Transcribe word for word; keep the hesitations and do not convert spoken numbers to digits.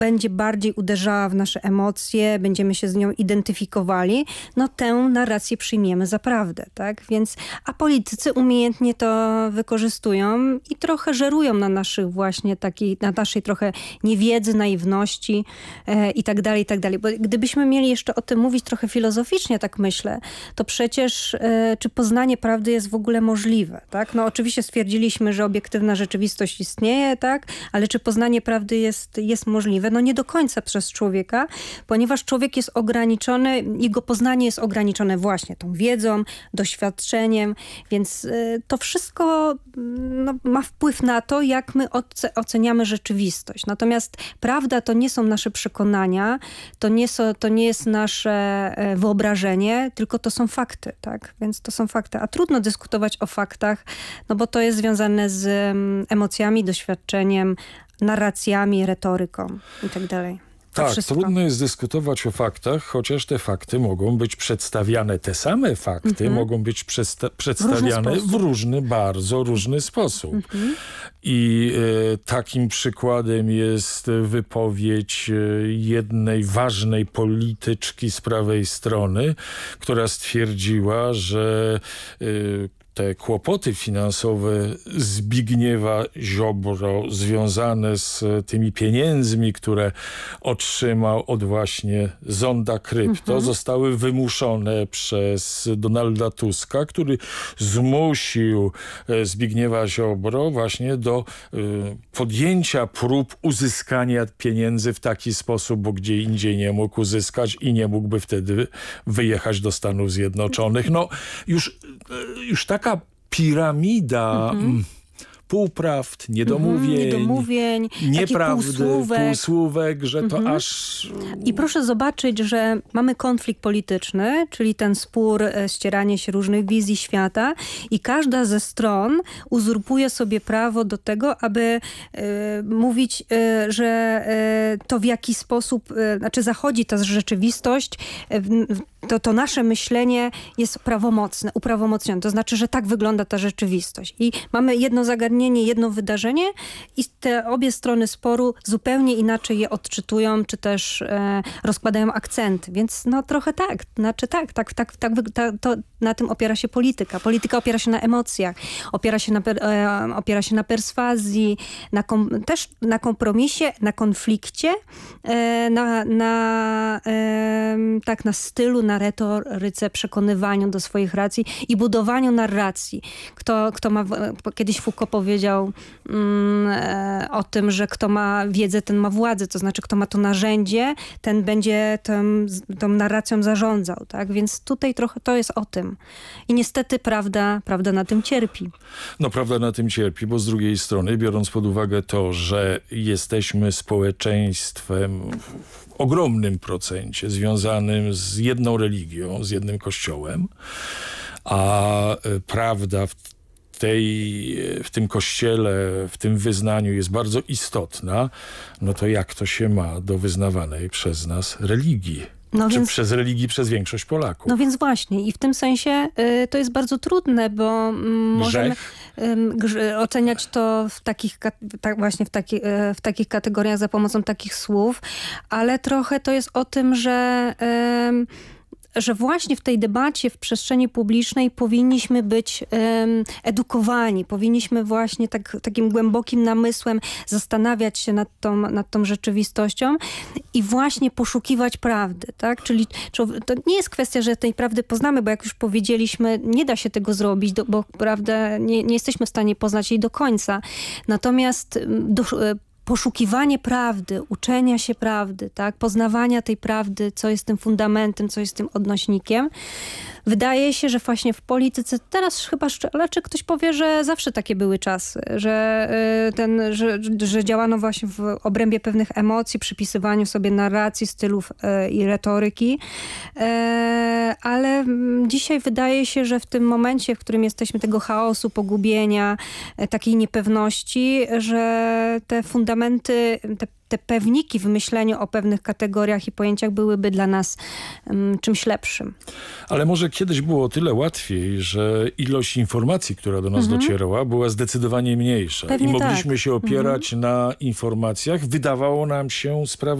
będzie bardziej uderzała w nasze emocje, będziemy się z nią identyfikowali, no tę narrację przyjmiemy za prawdę, tak? Więc, a politycy umiejętnie to wykorzystują i trochę żerują na naszych właśnie takiej, na naszej trochę niewiedzy, naiwności e, i tak dalej, i tak dalej. Bo gdybyśmy mieli jeszcze o tym mówić trochę filozoficznie, tak myślę, to przecież e, czy poznanie prawdy jest w ogóle możliwe, tak? No oczywiście stwierdziliśmy, że obiektywna rzeczywistość istnieje, tak? Ale czy poznanie prawdy jest, jest możliwe? No nie do końca przez człowieka, ponieważ człowiek jest ograniczony, jego poznanie jest ograniczone właśnie tą wiedzą, doświadczeniem, więc y, to wszystko no, ma wpływ na to, jak my oce- oceniamy rzeczywistość. Natomiast prawda to nie są nasze przekonania, to nie, są, to nie jest nasze e, wyobrażenie, tylko to są fakty, tak? Więc to są fakty. A trudno dyskutować o faktach, no bo to jest związane z um, emocjami, doświadczeniem, narracjami, retoryką i tak dalej. To tak, wszystko. Trudno jest dyskutować o faktach, chociaż te fakty mogą być przedstawiane, te same fakty mm-hmm. mogą być przesta- przedstawiane w, w różny, bardzo różny sposób. Mm-hmm. I e, takim przykładem jest wypowiedź e, jednej ważnej polityczki z prawej strony, która stwierdziła, że e, te kłopoty finansowe Zbigniewa Ziobro związane z tymi pieniędzmi, które otrzymał od właśnie zonda krypto, mhm. zostały wymuszone przez Donalda Tuska, który zmusił Zbigniewa Ziobro właśnie do y, podjęcia prób uzyskania pieniędzy w taki sposób, bo gdzie indziej nie mógł uzyskać i nie mógłby wtedy wyjechać do Stanów Zjednoczonych. No już, już taka piramida mhm. półprawd, niedomówień, mhm, niedomówień nieprawdy, półsłówek. półsłówek, że to mhm. aż... I proszę zobaczyć, że mamy konflikt polityczny, czyli ten spór, ścieranie się różnych wizji świata i każda ze stron uzurpuje sobie prawo do tego, aby y, mówić, y, że y, to w jaki sposób, y, znaczy zachodzi ta rzeczywistość, y, to, to nasze myślenie jest prawomocne, uprawomocnione. To znaczy, że tak wygląda ta rzeczywistość. I mamy jedno zagadnienie, jedno wydarzenie i te obie strony sporu zupełnie inaczej je odczytują, czy też e, rozkładają akcenty. Więc no trochę tak. Znaczy tak, tak, tak, tak ta, to na tym opiera się polityka. Polityka opiera się na emocjach, opiera się na, e, opiera się na perswazji, na kom, też na kompromisie, na konflikcie, e, na, na, e, tak, na stylu, na retoryce, przekonywaniu do swoich racji i budowaniu narracji. Kto, kto ma, kiedyś Foucault powiedział mm, e, o tym, że kto ma wiedzę, ten ma władzę, to znaczy kto ma to narzędzie, ten będzie tą, tą narracją zarządzał, tak? Więc tutaj trochę to jest o tym. I niestety prawda, prawda na tym cierpi. No prawda na tym cierpi, bo z drugiej strony, biorąc pod uwagę to, że jesteśmy społeczeństwem w ogromnym procencie związanym z jedną religią, z jednym kościołem, a prawda w tej, w tym kościele, w tym wyznaniu jest bardzo istotna, no to jak to się ma do wyznawanej przez nas religii? No Czy więc, przez religii, przez większość Polaków? No więc właśnie i w tym sensie y, to jest bardzo trudne, bo y, możemy y, oceniać to w takich, tak właśnie w, taki, y, w takich kategoriach za pomocą takich słów, ale trochę to jest o tym, że y, że właśnie w tej debacie, w przestrzeni publicznej powinniśmy być um, edukowani, powinniśmy właśnie tak, takim głębokim namysłem zastanawiać się nad tą, nad tą rzeczywistością i właśnie poszukiwać prawdy, tak? Czyli to nie jest kwestia, że tej prawdy poznamy, bo jak już powiedzieliśmy, nie da się tego zrobić, bo prawda, nie, nie jesteśmy w stanie poznać jej do końca. Natomiast do, poszukiwanie prawdy, uczenia się prawdy, tak, poznawania tej prawdy, co jest tym fundamentem, co jest tym odnośnikiem. Wydaje się, że właśnie w polityce, teraz chyba, ale czy ktoś powie, że zawsze takie były czasy, że, ten, że, że działano właśnie w obrębie pewnych emocji, przypisywaniu sobie narracji, stylów i retoryki, ale dzisiaj wydaje się, że w tym momencie, w którym jesteśmy tego chaosu, pogubienia, takiej niepewności, że te fundamenty, te te pewniki w myśleniu o pewnych kategoriach i pojęciach byłyby dla nas um, czymś lepszym. Ale może kiedyś było o tyle łatwiej, że ilość informacji, która do nas mhm. docierała, była zdecydowanie mniejsza. Pewnie i mogliśmy tak. się opierać mhm. na informacjach. Wydawało nam się sprawdzone.